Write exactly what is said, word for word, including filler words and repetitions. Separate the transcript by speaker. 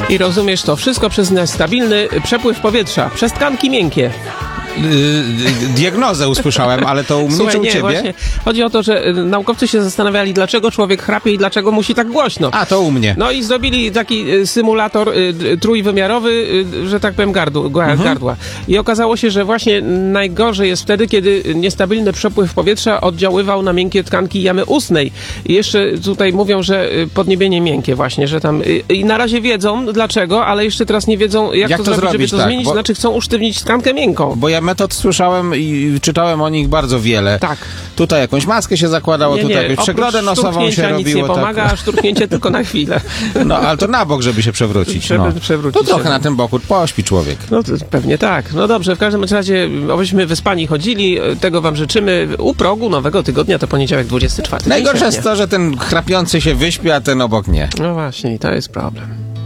Speaker 1: I rozumiesz to wszystko przez niestabilny przepływ powietrza, przez tkanki miękkie.
Speaker 2: Diagnozę usłyszałem, ale to u mnie
Speaker 1: Słuchaj,
Speaker 2: czy u
Speaker 1: nie,
Speaker 2: ciebie?
Speaker 1: Właśnie, chodzi o to, że y, naukowcy się zastanawiali, dlaczego człowiek chrapie i dlaczego musi tak głośno.
Speaker 2: A, to u mnie.
Speaker 1: No i zrobili taki y, symulator y, y, trójwymiarowy, y, że tak powiem, gardł, ga,
Speaker 2: Mhm.
Speaker 1: gardła. I okazało się, że właśnie najgorzej jest wtedy, kiedy niestabilny przepływ powietrza oddziaływał na miękkie tkanki jamy ustnej. I jeszcze tutaj mówią, że y, podniebienie miękkie właśnie, że tam... Y, I na razie wiedzą dlaczego, ale jeszcze teraz nie wiedzą, jak,
Speaker 2: Jak
Speaker 1: to,
Speaker 2: to
Speaker 1: zrobić,
Speaker 2: zrobić,
Speaker 1: żeby to
Speaker 2: tak,
Speaker 1: zmienić.
Speaker 2: bo-
Speaker 1: Znaczy chcą usztywnić tkankę miękką.
Speaker 2: Bo ja metod słyszałem i czytałem o nich bardzo wiele.
Speaker 1: Tak.
Speaker 2: Tutaj jakąś maskę się zakładało,
Speaker 1: Nie,
Speaker 2: tutaj
Speaker 1: nie,
Speaker 2: jakąś
Speaker 1: oprócz
Speaker 2: przegrodę nosową
Speaker 1: szturchnięcia
Speaker 2: się
Speaker 1: nic
Speaker 2: robiło.
Speaker 1: nie pomaga,
Speaker 2: tak.
Speaker 1: a szturchnięcie tylko na chwilę.
Speaker 2: No, ale to na bok, żeby się przewrócić.
Speaker 1: Żeby
Speaker 2: no.
Speaker 1: przewrócić
Speaker 2: To trochę
Speaker 1: się.
Speaker 2: na tym boku pośpi człowiek.
Speaker 1: No to pewnie tak. No dobrze, w każdym razie, abyśmy wyspani chodzili, tego wam życzymy. U progu nowego tygodnia to poniedziałek dwudziesty czwarty.
Speaker 2: Najgorsze jest to, że ten chrapiący się wyśpi, a ten obok nie.
Speaker 1: No właśnie, to jest problem.